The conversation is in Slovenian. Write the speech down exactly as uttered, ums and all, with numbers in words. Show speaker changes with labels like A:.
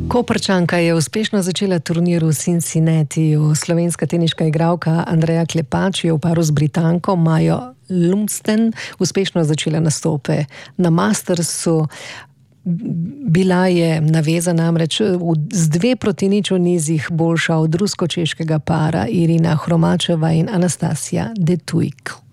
A: Koprčanka je uspešno začela turnir v Cincinnatiju. Slovenska teniška igralka Andreja Klepač je v paru z Britanko Majo Lumsden uspešno začela nastope na Mastersu. Bila je naveza namreč z dve proti nič v nizih boljša od rusko-češkega para Irina Hromačeva in Anastasija Detujk.